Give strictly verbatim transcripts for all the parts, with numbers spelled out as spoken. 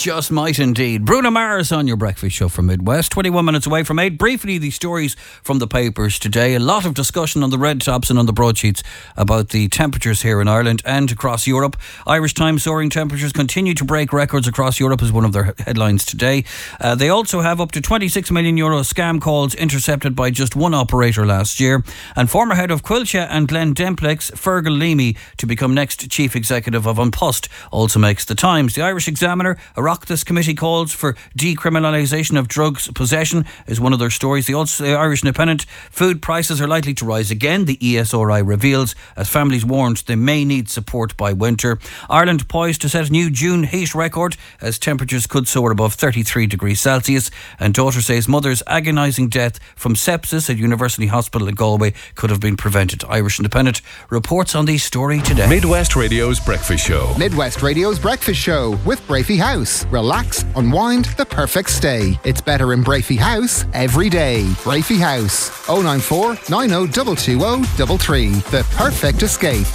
just might indeed. Bruno Mars on your breakfast show from Midwest. twenty-one minutes away from eight. Briefly, the stories from the papers today. A lot of discussion on the red tops and on the broadsheets about the temperatures here in Ireland and across Europe. Irish Times: soaring temperatures continue to break records across Europe is one of their headlines today. Uh, they also have up to twenty-six million euro scam calls intercepted by just one operator last year. And former head of Quilcha and Glen Demplex, Fergal Leamy, to become next chief executive of An Post, also makes the Times. The Irish Examiner: a Oireachtas committee calls for decriminalisation of drugs possession is one of their stories. The, also, the Irish Independent: food prices are likely to rise again, the E S R I reveals, as families warned they may need support by winter. Ireland poised to set a new June heat record as temperatures could soar above thirty-three degrees Celsius. And daughter says mother's agonising death from sepsis at University Hospital in Galway could have been prevented. Irish Independent reports on the story today. Midwest Radio's Breakfast Show. Midwest Radio's Breakfast Show with Brafey House. Relax, unwind, the perfect stay. It's better in Brafey House every day. Brafey House, oh nine four, nine oh two two oh three three. The perfect escape.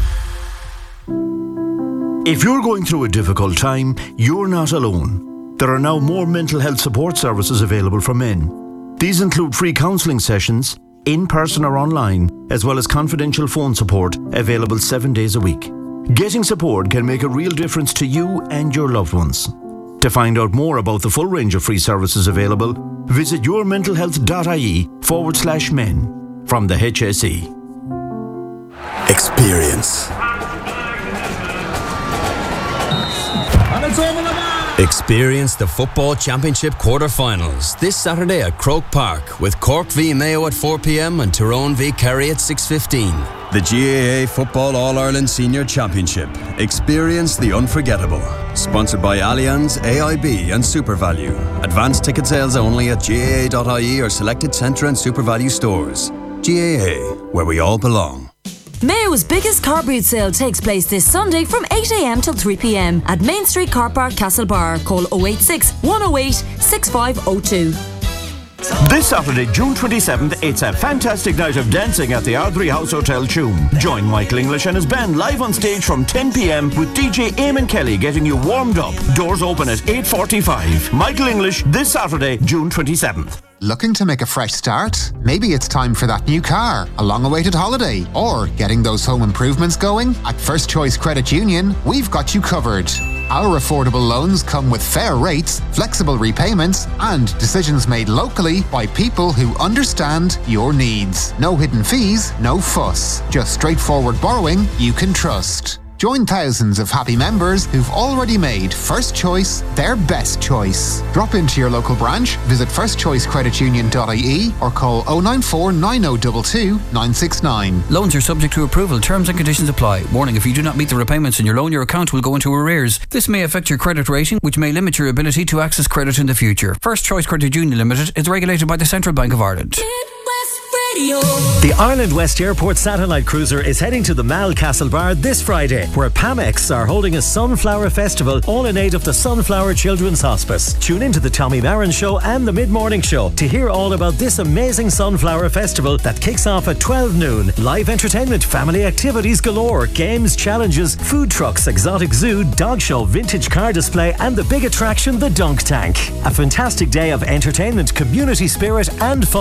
If you're going through a difficult time, you're not alone. There are now more mental health support services available for men. These include free counselling sessions, in person or online, as well as confidential phone support available seven days a week. Getting support can make a real difference to you and your loved ones. To find out more about the full range of free services available, visit yourmentalhealth.ie forward slash men from the H S E. Experience. Experience the Football Championship quarter-finals this Saturday at Croke Park with Cork v Mayo at four p.m. and Tyrone v Kerry at six fifteen. The G A A Football All-Ireland Senior Championship. Experience the unforgettable. Sponsored by Allianz, A I B and SuperValue. Advanced ticket sales only at G A A dot I E or selected Centre and SuperValue stores. G A A, where we all belong. Mayo's biggest car boot sale takes place this Sunday from eight a.m. till three p.m. at Main Street Car Park, Castlebar. Call oh eight six, one oh eight, six five oh two. This Saturday, June twenty-seventh, it's a fantastic night of dancing at the Ardrey House Hotel, Tuam. Join Michael English and his band live on stage from ten p.m. with D J Eamon Kelly getting you warmed up. Doors open at eight forty-five. Michael English this Saturday, June twenty-seventh. Looking to make a fresh start? Maybe it's time for that new car, a long-awaited holiday, or getting those home improvements going? At First Choice Credit Union, we've got you covered. Our affordable loans come with fair rates, flexible repayments, and decisions made locally by people who understand your needs. No hidden fees, no fuss. Just straightforward borrowing you can trust. Join thousands of happy members who've already made First Choice their best choice. Drop into your local branch, visit first choice credit union dot I E or call oh nine four, nine oh two two, nine six nine. Loans are subject to approval. Terms and conditions apply. Warning: if you do not meet the repayments in your loan, your account will go into arrears. This may affect your credit rating, which may limit your ability to access credit in the future. First Choice Credit Union Limited is regulated by the Central Bank of Ireland. The Ireland West Airport Satellite Cruiser is heading to the Mall Castlebar this Friday, where Pamex are holding a Sunflower Festival, all in aid of the Sunflower Children's Hospice. Tune into the Tommy Maron Show and the Mid-Morning Show to hear all about this amazing Sunflower Festival that kicks off at twelve noon. Live entertainment, family activities galore, games, challenges, food trucks, exotic zoo, dog show, vintage car display, and the big attraction, the Dunk Tank. A fantastic day of entertainment, community spirit, and fun.